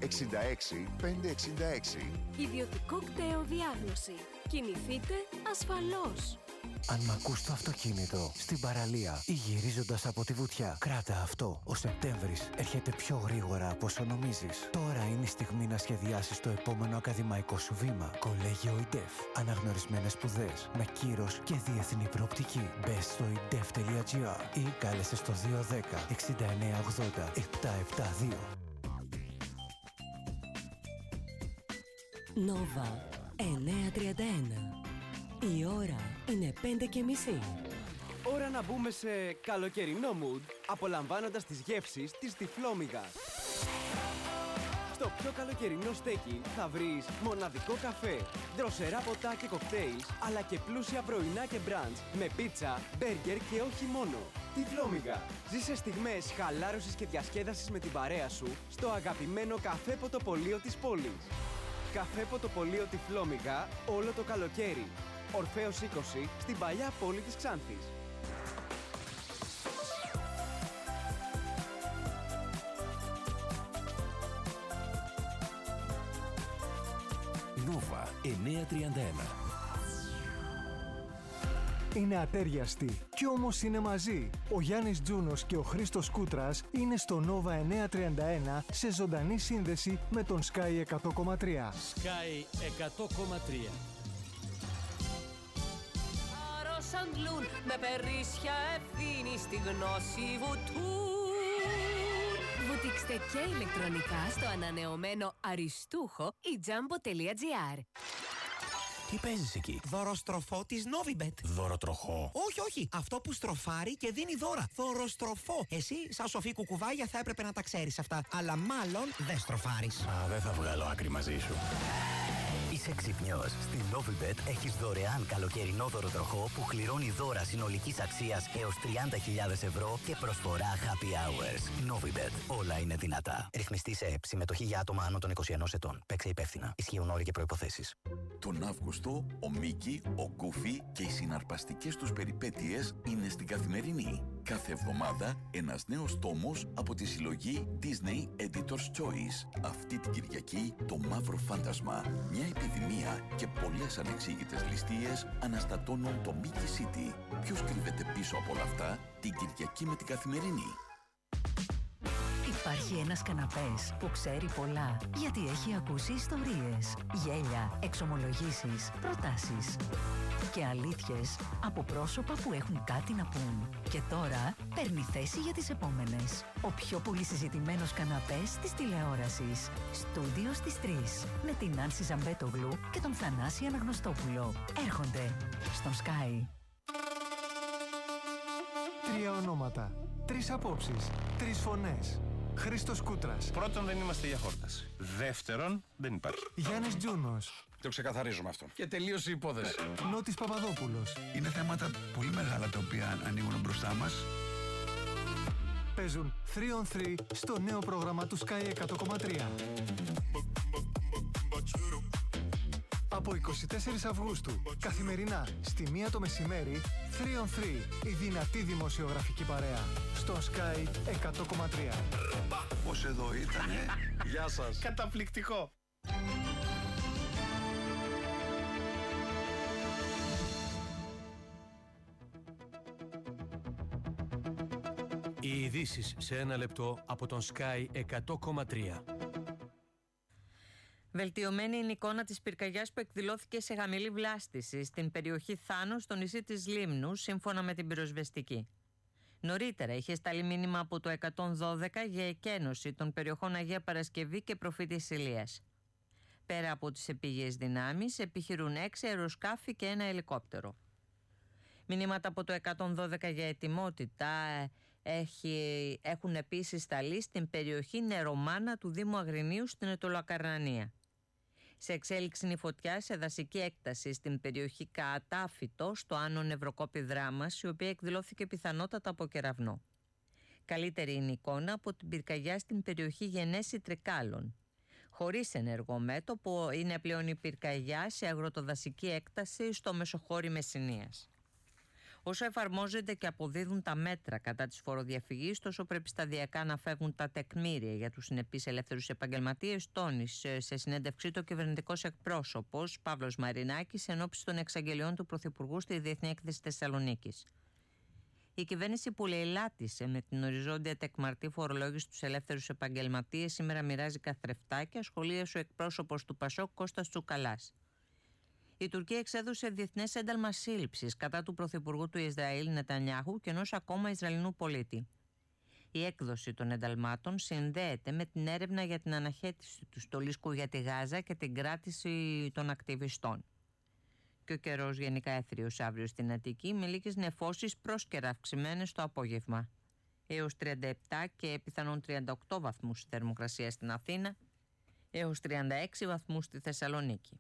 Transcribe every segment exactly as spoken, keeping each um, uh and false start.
εξήντα έξι πεντακόσια εξήντα έξι. Ιδιωτικό κτέο διάγνωση. Κινηθείτε ασφαλώς. Αν μ' ακούς στο αυτοκίνητο, στην παραλία ή γυρίζοντας από τη βουτιά, κράτα αυτό. Ο Σεπτέμβρης έρχεται πιο γρήγορα από όσο νομίζεις. Τώρα είναι η στιγμή να σχεδιάσεις το επόμενο ακαδημαϊκό σου βήμα. Κολέγιο ΙΝΤΕΦ. Αναγνωρισμένες σπουδές με κύρος και διεθνή προοπτική. Μπες στο ιντεφ τελεία τζι άρ ή κάλεσε στο δύο ένα μηδέν εξήντα εννέα ογδόντα επτακόσια εβδομήντα δύο. Νόβα εννιακόσια τριάντα ένα. Η ώρα είναι πέντε και μισή. Ώρα να μπούμε σε καλοκαιρινό mood, απολαμβάνοντας τις γεύσεις της Τυφλόμυγας. Στο πιο καλοκαιρινό στέκι θα βρεις μοναδικό καφέ, δροσερά ποτά και κοκτέιλς, αλλά και πλούσια πρωινά και μπραντς με πίτσα, μπέργκερ και όχι μόνο. Τυφλόμυγα. Ζήσε στιγμές χαλάρωσης και διασκέδασης με την παρέα σου στο αγαπημένο καφέ ποτοπολείο της πόλης. Καφέ ποτοπολείο Τυφλόμυγα όλο το καλοκαίρι. Ορφέως είκοσι στην παλιά πόλη της Ξάνθης. Νόβα εννιακόσια τριάντα ένα. Είναι ατέριαστοι κι όμως είναι μαζί. Ο Γιάννης Τζούνος και ο Χρήστος Κούτρας είναι στο Νόβα εννιακόσια τριάντα ένα σε ζωντανή σύνδεση με τον Sky εκατό κόμμα τρία. Sky εκατό κόμμα τρία. Αντλούν με περίσσια ευθύνη στη γνώση βουτούν. Βουτήξτε και ηλεκτρονικά στο ανανεωμένο αριστούχο η τζάμπο τελεία τζι άρ. Τι παίζεις εκεί? Δωροστροφό της Novibet. Δωροτροχό? Όχι, όχι. Αυτό που στροφάρει και δίνει δώρα. Δωροστροφό. Εσύ, σαν σοφή κουκουβάγια, θα έπρεπε να τα ξέρεις αυτά. Αλλά μάλλον δεν στροφάρεις. Α, δεν θα βγάλω άκρη μαζί σου. Είσαι ξυπνιός. Στην Novibet έχεις δωρεάν καλοκαιρινό δωροτροχό που κληρώνει δώρα συνολικής αξίας έως τριάντα χιλιάδες ευρώ και προσφορά happy hours. Novibet. Όλα είναι δυνατά. Ρυθμιστή σε ΕΠ. Συμμετοχή για άτομα άνω των είκοσι ενός ετών. Παίξε υπεύθυνα. Ισχύουν όροι και προϋποθέσεις. Τον Αύγουστο, ο Μίκη, ο Γκούφι και οι συναρπαστικές τους περιπέτειες είναι στην Καθημερινή. Κάθε εβδομάδα ένας νέος τόμος από τη συλλογή Disney Editor's Choice. Αυτή την Κυριακή το Μαύρο Φάντασμα. Μια επιδημία και πολλές ανεξήγητες ληστείες αναστατώνουν το Mickey City. Ποιος κρύβεται πίσω από όλα αυτά? Την Κυριακή με την Καθημερινή. Υπάρχει ένας καναπές που ξέρει πολλά, γιατί έχει ακούσει ιστορίες, γέλια, εξομολογήσεις, προτάσεις και αλήθειες από πρόσωπα που έχουν κάτι να πούν. Και τώρα παίρνει θέση για τις επόμενες. Ο πιο πολύ συζητημένος καναπές της τηλεόρασης. Στούντιο στις τρεις. Με την Άνση Ζαμπέτογλου και τον Θανάση Αναγνωστόπουλο. Έρχονται στον Sky. Τρία ονόματα, τρεις απόψεις, τρεις φωνές. Χρήστος Κούτρας. Πρώτον, δεν είμαστε για χόρταση. Δεύτερον, δεν υπάρχει. Γιάννης Τζούνος. Το ξεκαθαρίζουμε αυτό. Και τελείωσε η υπόθεση. Νότης Παπαδόπουλος. Είναι θέματα πολύ μεγάλα τα οποία ανοίγουν μπροστά μας. Παίζουν τρία on τρία στο νέο πρόγραμμα του Sky εκατό κόμμα τρία. Από εικοστή τέταρτη Αυγούστου, καθημερινά στη μία το μεσημέρι, τρία on τρία, η δυνατή δημοσιογραφική παρέα, στο Sky εκατό κόμμα τρία. Πώς εδώ ήτανε. Γεια σας. Καταπληκτικό. Οι ειδήσεις σε ένα λεπτό από τον Sky εκατό κόμμα τρία. Βελτιωμένη είναι η εικόνα της πυρκαγιάς που εκδηλώθηκε σε χαμηλή βλάστηση στην περιοχή Θάνου στο νησί της Λίμνου, σύμφωνα με την πυροσβεστική. Νωρίτερα είχε σταλεί μήνυμα από το εκατόν δώδεκα για εκένωση των περιοχών Αγία Παρασκευή και Προφήτης Ηλίας. Πέρα από τις επίγειες δυνάμεις, επιχειρούν έξι αεροσκάφη και ένα ελικόπτερο. Μηνύματα από το εκατόν δώδεκα για ετοιμότητα έχει, έχουν επίσης σταλεί στην περιοχή Νερομάνα του Δήμου Αγρινίου στην Ετωλοακαρνανία. Σε εξέλιξη είναι η φωτιά σε δασική έκταση στην περιοχή Κατάφυτο στο άνω Νευροκόπη Δράμας, η οποία εκδηλώθηκε πιθανότατα από κεραυνό. Καλύτερη είναι η εικόνα από την πυρκαγιά στην περιοχή Γενέση Τρικάλων. Χωρίς ενεργό μέτωπο είναι πλέον η πυρκαγιά σε αγροτοδασική έκταση στο μεσοχώρι Μεσσηνίας. Όσο εφαρμόζονται και αποδίδουν τα μέτρα κατά της φοροδιαφυγής, τόσο πρέπει σταδιακά να φεύγουν τα τεκμήρια για τους συνεπείς ελεύθερους επαγγελματίες, τόνισε σε συνέντευξή του ο κυβερνητικός εκπρόσωπος Παύλος Μαρινάκης ενόψει των εξαγγελιών του Πρωθυπουργού στη Διεθνή Έκθεση Θεσσαλονίκης. Η κυβέρνηση που λαιλάτισε με την οριζόντια τεκμαρτή φορολόγηση στους ελεύθερους επαγγελματίες σήμερα μοιράζει καθρεφτάκια, σχολίασε ο εκπρόσωπος του Πασόκ Κώστας Τσουκαλάς. Η Τουρκία εξέδωσε διεθνές ένταλμα σύλληψης κατά του Πρωθυπουργού του Ισραήλ Νετανιάχου και ενός ακόμα Ισραηλινού πολίτη. Η έκδοση των ενταλμάτων συνδέεται με την έρευνα για την αναχέτηση του στολίσκου για τη Γάζα και την κράτηση των ακτιβιστών. Και ο καιρός γενικά έθριος αύριο στην Αττική, με λίγες νεφώσεις πρόσκαιρα αυξημένες το απόγευμα. Έως τριάντα επτά και πιθανόν τριάντα οκτώ βαθμούς η θερμοκρασία στην Αθήνα, έως τριάντα έξι βαθμούς στη Θεσσαλονίκη.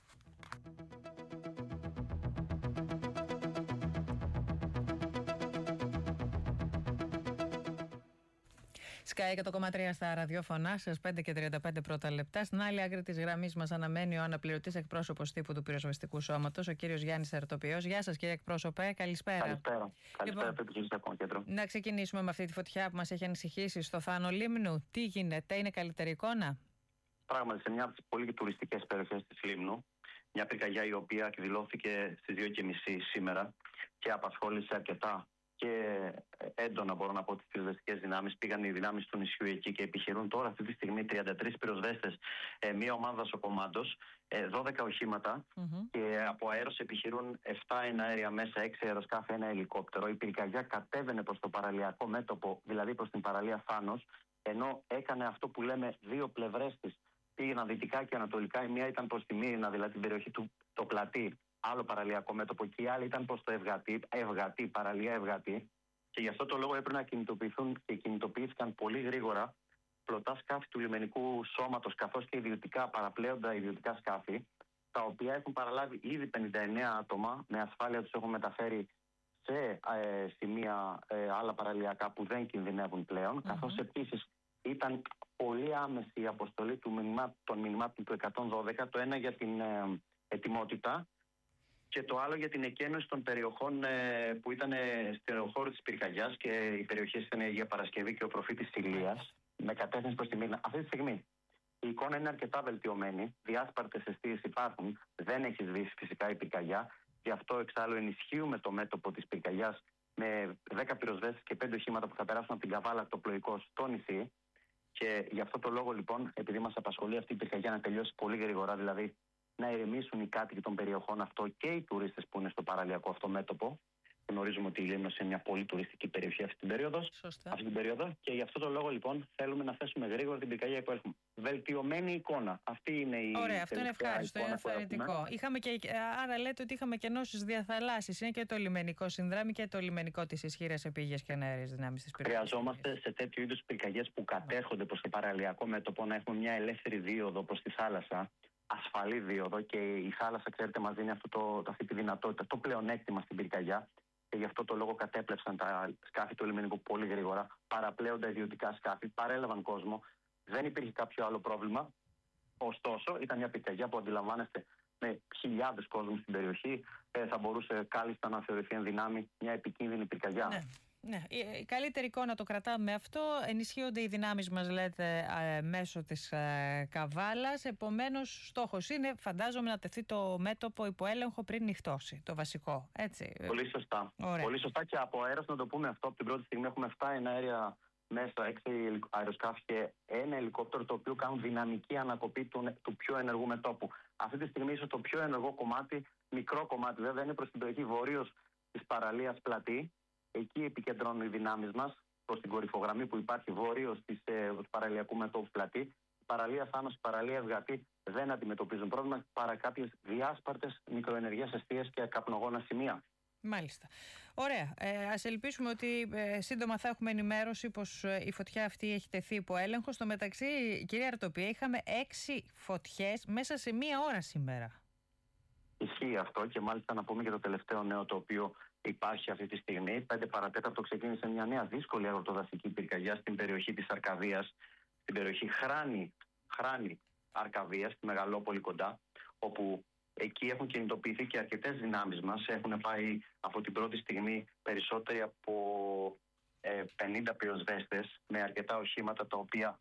Sky εκατό κόμμα τρία στα ραδιόφωνά σας, πέντε και τριάντα πέντε πρώτα λεπτά. Στην άλλη άκρη της γραμμής μας αναμένει ο αναπληρωτής εκπρόσωπος τύπου του Πυροσβεστικού Σώματος, ο κύριος Γιάννης Ερτοπιός. Γεια σας, κύριε εκπρόσωπε, καλησπέρα. Καλησπέρα. Καλησπέρα, λοιπόν, Πυροσβεστικό Κέντρο. Να ξεκινήσουμε με αυτή τη φωτιά που μας έχει ανησυχήσει στο Θάνο Λίμνου. Τι γίνεται, είναι καλύτερη εικόνα? Πράγματι, σε μια από τις πολύ τουριστικές περιοχές της Λίμνου, μια πυρκαγιά η οποία εκδηλώθηκε στις δύο και μισή σήμερα και απασχόλησε αρκετά και έντονα, μπορώ να πω, τις πυροσβεστικές δυνάμεις. Πήγαν οι δυνάμεις του νησιού εκεί και επιχειρούν τώρα αυτή τη στιγμή τριάντα τρεις πυροσβέστες, ε, μία ομάδα σοκομάντος, ε, δώδεκα οχήματα mm-hmm. και από αέρος επιχειρούν επτά εναέρια μέσα, έξι αεροσκάφη, ένα ελικόπτερο. Η πυρκαγιά κατέβαινε προς το παραλιακό μέτωπο, δηλαδή προς την παραλία Θάνος, ενώ έκανε αυτό που λέμε δύο πλευρές της. Πήγαιναν δυτικά και ανατολικά, η μία ήταν προς τη Μύρινα, δηλαδή την περιοχή του το Πλατή, άλλο παραλιακό μέτωπο, και η άλλη ήταν προς το Ευγατή, Ευγατή, παραλία Ευγατή. Και γι' αυτό το λόγο έπρεπε να κινητοποιηθούν και κινητοποιήθηκαν πολύ γρήγορα πλωτά σκάφη του λιμενικού σώματος, καθώς και ιδιωτικά παραπλέοντα ιδιωτικά σκάφη, τα οποία έχουν παραλάβει ήδη πενήντα εννέα άτομα, με ασφάλεια τους έχουν μεταφέρει σε ε, σημεία ε, άλλα παραλιακά που δεν κινδυνεύουν πλέον, mm-hmm. καθώς επίσης ήταν πολύ άμεση η αποστολή του μηνυμά, των μηνυμάτων του εκατόν δώδεκα, το ένα για την ε, ετοιμότητα και το άλλο για την εκένωση των περιοχών ε, που ήταν στο χώρο της πυρκαγιάς, και οι περιοχές ήταν η Αγία Παρασκευή και ο Προφήτης Ηλίας, με κατεύθυνση προς τη Μύρινα. Αυτή τη στιγμή η εικόνα είναι αρκετά βελτιωμένη, διάσπαρτες αιστείες υπάρχουν, δεν έχει σβήσει φυσικά η πυρκαγιά, γι' αυτό εξάλλου ενισχύουμε το μέτωπο της πυρκαγιάς με δέκα πυροσβέστες και πέντε οχήματα που θα περάσουν από την Καβάλα το πλοϊκό στο νησί. Και γι' αυτό το λόγο, λοιπόν, επειδή μας απασχολεί αυτή η πυρκαγιά να τελειώσει πολύ γρήγορα, δηλαδή να ηρεμήσουν οι κάτοικοι των περιοχών αυτό και οι τουρίστες που είναι στο παραλιακό αυτό μέτωπο. Γνωρίζουμε ότι η Λίμνος είναι μια πολύ τουριστική περιοχή αυτή την περίοδο. Αυτή την περίοδο και γι' αυτό το λόγο, λοιπόν, θέλουμε να θέσουμε γρήγορα την πυρκαγιά που έχουμε. Βελτιωμένη εικόνα. Αυτή είναι η. Ωραία, αυτό είναι ευχάριστο, είναι ενθαρρυντικό. Είχαμε και, άρα λέτε ότι είχαμε και ενώσεις διαθαλάσσης. Είναι και το λιμενικό συνδράμει και το λιμενικό της ισχυρές επίγειες και εναέρειες δυνάμεις της πυρκαγιάς. Χρειαζόμαστε σε τέτοιου είδους πυρκαγιές που κατέρχονται προς το παραλιακό μέτωπο να έχουμε μια ελεύθερη δίωδο προς τη θάλασσα. Ασφαλή δίωδο, και η θάλασσα, ξέρετε, μας δίνει αυτό το, αυτή τη δυνατότητα, το πλεονέκτημα στην πυρκαγιά, και γι' αυτό το λόγο κατέπλεψαν τα σκάφη του λιμενικού πολύ γρήγορα, παραπλέοντα ιδιωτικά σκάφη, παρέλαβαν κόσμο, δεν υπήρχε κάποιο άλλο πρόβλημα. Ωστόσο, ήταν μια πυρκαγιά που, αντιλαμβάνεστε, με χιλιάδες κόσμου στην περιοχή, ε, θα μπορούσε κάλλιστα να θεωρηθεί εν δυνάμει μια επικίνδυνη πυρκαγιά. Ναι. Ναι, η καλύτερη εικόνα το κρατάμε αυτό. Ενισχύονται οι δυνάμεις μας, λέτε, μέσω της Καβάλας. Επομένως, στόχος είναι, φαντάζομαι, να τεθεί το μέτωπο υπό έλεγχο πριν νυχτώσει. Το βασικό, έτσι. Πολύ σωστά. Ωραία. Πολύ σωστά, και από αέρος να το πούμε αυτό. Από την πρώτη στιγμή έχουμε επτά εναέρια μέσα, έξι αεροσκάφη και ένα ελικόπτερο, το οποίο κάνουν δυναμική ανακοπή του, του πιο ενεργού μετώπου. Αυτή τη στιγμή ίσως το πιο ενεργό κομμάτι, μικρό κομμάτι βέβαια, είναι προς την περιοχή βορείως της παραλίας Πλατή. Εκεί επικεντρώνουν οι δυνάμεις μας προς την κορυφογραμμή που υπάρχει βόρειος ε, του παραλιακού μετώπου Πλατή. Η παραλία Θάνος, η παραλία Ευγατή δεν αντιμετωπίζουν πρόβλημα παρά κάποιες διάσπαρτες μικροενεργείες αιστείες και καπνογόνα σημεία. Μάλιστα. Ωραία. Ε, ας ελπίσουμε ότι ε, σύντομα θα έχουμε ενημέρωση πως ε, η φωτιά αυτή έχει τεθεί υπό έλεγχο. Στο μεταξύ, κυρία Ερτοπία, είχαμε έξι φωτιές μέσα σε μία ώρα σήμερα. Ισχύει αυτό, και μάλιστα να πούμε και το τελευταίο νέο το οποίο υπάρχει αυτή τη στιγμή. Πέντε παρατέταρτο ξεκίνησε μια νέα δύσκολη αγροτοδασική πυρκαγιά στην περιοχή της Αρκαδίας, στην περιοχή Χράνη, Χράνη Αρκαδίας, στη Μεγαλόπολη κοντά, όπου Εκεί έχουν κινητοποιηθεί και αρκετές δυνάμεις μας. Έχουν πάει από την πρώτη στιγμή περισσότεροι από ε, πενήντα πυροσβέστες με αρκετά οχήματα, τα οποία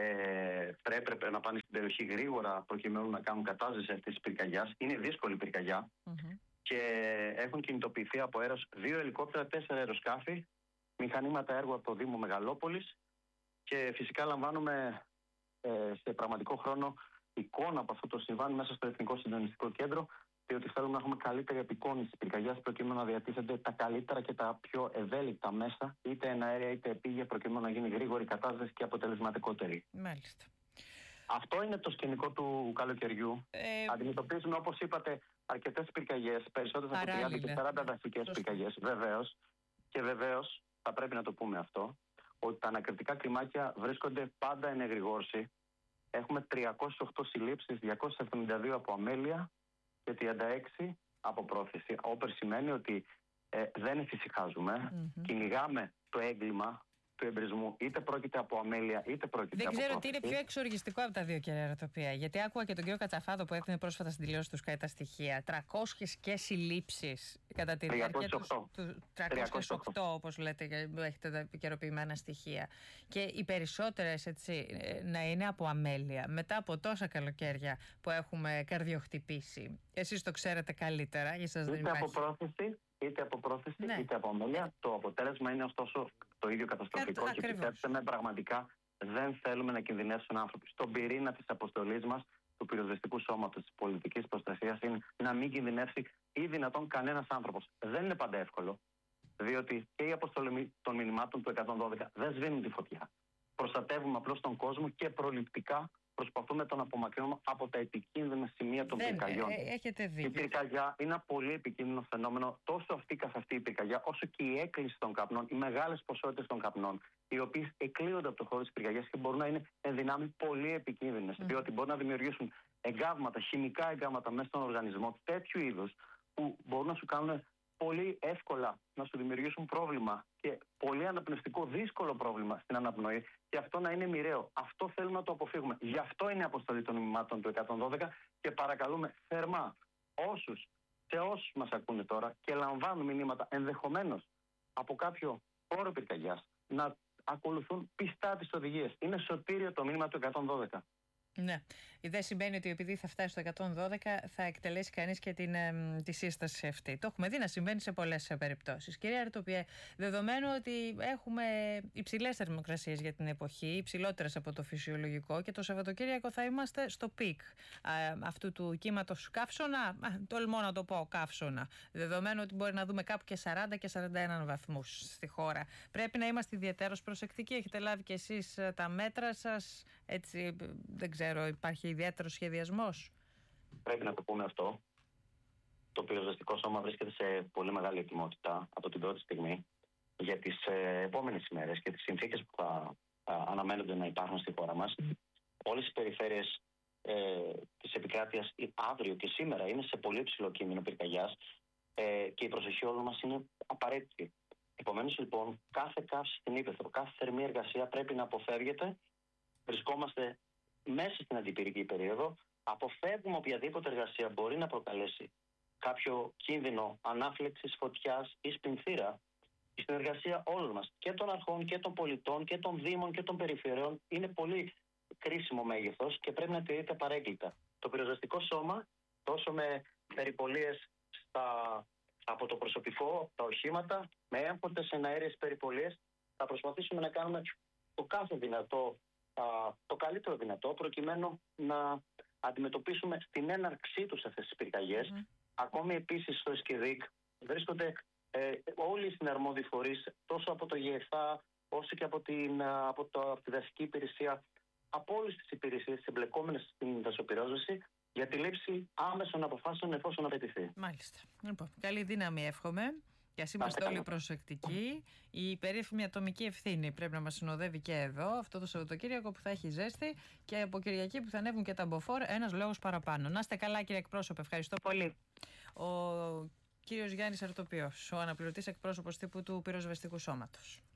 ε, πρέπει να πάνε στην περιοχή γρήγορα προκειμένου να κάνουν κατάσβεση αυτής της πυρκαγιάς. Είναι δύσκολη πυρκαγιά. Mm-hmm. Και έχουν κινητοποιηθεί από αέρος δύο ελικόπτερα, τέσσερα αεροσκάφη, μηχανήματα έργου από το Δήμο Μεγαλόπολης, και φυσικά λαμβάνουμε ε, σε πραγματικό χρόνο εικόνα από αυτό το συμβάν μέσα στο Εθνικό Συντονιστικό Κέντρο, διότι θέλουμε να έχουμε καλύτερη απεικόνηση της πυρκαγιάς προκειμένου να διατίθενται τα καλύτερα και τα πιο ευέλικτα μέσα, είτε εναέρια είτε επίγεια, προκειμένου να γίνει γρήγορη κατάσταση και αποτελεσματικότερη. Μάλιστα. Αυτό είναι το σκηνικό του καλοκαιριού. Ε... Αντιμετωπίζουμε, όπως είπατε, αρκετές πυρκαγιές, περισσότερες από τριάντα και σαράντα δασικές πυρκαγιές. Βεβαίως. Και βεβαίως θα πρέπει να το πούμε αυτό, ότι τα ανακριτικά κλιμάκια βρίσκονται πάντα εν εγρηγόρση. Έχουμε τριακόσιες οκτώ συλλήψεις, διακόσιες εβδομήντα δύο από αμέλεια και τριάντα έξι από πρόθεση. Όπερ σημαίνει ότι ε, δεν εφησυχάζουμε, mm-hmm. κυνηγάμε το έγκλημα του εμπρισμού, είτε πρόκειται από αμέλεια είτε πρόκειται δεν από ξέρω πρόθεση. τι είναι πιο εξοργιστικό από τα δύο, κύριε Ερωτοπία. Γιατί άκουγα και τον κύριο Κατσαφάδο που έδινε πρόσφατα στην τηλεόραση του Sky τα στοιχεία. τριακόσιες και συλλήψεις κατά τη διάρκεια του. τριακόσιες οκτώ, όπως λέτε, έχετε τα επικαιροποιημένα στοιχεία. Και οι περισσότερες έτσι να είναι από αμέλεια. Μετά από τόσα καλοκαίρια που έχουμε καρδιοχτυπήσει. Εσείς το ξέρετε καλύτερα. Για σας δεν είτε από πρόθεση, είτε από πρόθεση, ναι. είτε από αμέλεια. Το αποτέλεσμα είναι ωστόσο το ίδιο καταστροφικό. Και πιστέψτε με, πραγματικά δεν θέλουμε να κινδυνεύσουν άνθρωποι. Στον πυρήνα της αποστολής μας, του πυροσβεστικού σώματος, της πολιτικής προστασίας, είναι να μην κινδυνεύσει ή δυνατόν κανένας άνθρωπος. Δεν είναι πάντα εύκολο, διότι και η αποστολή των μηνυμάτων του εκατόν δώδεκα δεν σβήνουν τη φωτιά. Προστατεύουμε απλώς τον κόσμο και προληπτικά προσπαθούμε να τον απομακρύνουμε από τα επικίνδυνα σημεία των δεν, πυρκαγιών. Ε, έχετε δίκιο. Η πυρκαγιά είναι ένα πολύ επικίνδυνο φαινόμενο, τόσο αυτή καθ' αυτή η πυρκαγιά, όσο και η έκκληση των καπνών, οι μεγάλες ποσότητες των καπνών, οι οποίες εκλείονται από το χώρο της πυρκαγιάς και μπορούν να είναι εν δυνάμει πολύ επικίνδυνες, mm. διότι μπορούν να δημιουργήσουν εγκάβματα, χημικά εγκάβματα μέσα στον οργανισμό τέτοιου είδους, που μπορούν να σου κάνουν πολύ εύκολα να σου δημιουργήσουν πρόβλημα και πολύ αναπνευστικό, δύσκολο πρόβλημα στην αναπνοή, και αυτό να είναι μοιραίο. Αυτό θέλουμε να το αποφύγουμε. Γι' αυτό είναι η αποστολή των μηνυμάτων του εκατόν δώδεκα και παρακαλούμε θερμά όσους, σε όσους μας ακούνε τώρα και λαμβάνουν μηνύματα ενδεχομένως από κάποιο χώρο πυρκαγιάς, να ακολουθούν πιστά τις οδηγίες. Είναι σωτήριο το μήνυμα του εκατόν δώδεκα. Ναι. Δεν σημαίνει ότι επειδή θα φτάσει στο εκατόν δώδεκα θα εκτελέσει κανείς και την, ε, τη σύσταση αυτή. Το έχουμε δει να συμβαίνει σε πολλές περιπτώσεις. Κυρία Ερωτοπία, δεδομένου ότι έχουμε υψηλές θερμοκρασίες για την εποχή, υψηλότερες από το φυσιολογικό, και το Σαββατοκύριακο θα είμαστε στο πικ ε, αυτού του κύματος καύσωνα, τολμώ να το πω καύσωνα, δεδομένου ότι μπορεί να δούμε κάπου και σαράντα και σαράντα ένα βαθμούς στη χώρα. Πρέπει να είμαστε ιδιαίτερως προσεκτικοί. Έχετε λάβει κι εσείς τα μέτρα σας, έτσι, δεν ξέρω, υπάρχει ιδιαίτερο σχεδιασμός? Πρέπει να το πούμε αυτό. Το πυροσβεστικό σώμα βρίσκεται σε πολύ μεγάλη ετοιμότητα από την πρώτη στιγμή για τις ε, επόμενες ημέρες και τις συνθήκες που θα α, αναμένονται να υπάρχουν στη χώρα μας. Mm. Όλες οι περιφέρειες ε, της επικράτειας αύριο και σήμερα είναι σε πολύ υψηλό κίνδυνο πυρκαγιάς ε, και η προσοχή όλων μας είναι απαραίτητη. Επομένως, λοιπόν, κάθε καύση στην ύπαιθρο, κάθε θερμή εργασία πρέπει να αποφεύγεται. Βρισκόμαστε μέσα στην αντιπυρική περίοδο, αποφεύγουμε οποιαδήποτε εργασία μπορεί να προκαλέσει κάποιο κίνδυνο ανάφλεξης, φωτιάς ή σπινθήρα. Η συνεργασία όλων μας, και των αρχών και των πολιτών και των δήμων και των περιφερειών, είναι πολύ κρίσιμο μέγεθος και πρέπει να τηρείται παρέγκλιτα. Το πυροσβεστικό σώμα, τόσο με περιπολίες στα, από το προσωπικό, από τα οχήματα, με έμφωτες εναέριες περιπολίες, θα προσπαθήσουμε να κάνουμε το κάθε δυνατό, το καλύτερο δυνατό, προκειμένου να αντιμετωπίσουμε στην έναρξή τους αυτές τις πυρκαγιές. Mm. Ακόμη επίσης στο ΕΣΚΙΔΙΚ βρίσκονται ε, όλοι οι συναρμόδιοι φορείς, τόσο από το ΓΕΘΑ όσο και από, την, από, το, από τη δασική υπηρεσία, από όλες τις υπηρεσίες εμπλεκόμενες στην δασοπυρόσβεση, για τη λήψη άμεσων αποφάσεων εφόσον απαιτηθεί. Μάλιστα. Λοιπόν, καλή δύναμη εύχομαι. Και ας είμαστε όλοι προσεκτικοί. Η περίφημη ατομική ευθύνη πρέπει να μας συνοδεύει και εδώ, αυτό το Σαββατοκύριακο που θα έχει ζέστη, και από Κυριακή που θα ανέβουν και τα μποφόρ, ένας λόγος παραπάνω. Να είστε καλά, κύριε εκπρόσωπε. Ευχαριστώ πολύ. Ο κύριος Γιάννης Ερωτοπίος, ο αναπληρωτής εκπρόσωπος τύπου του Πυροσβεστικού Σώματος.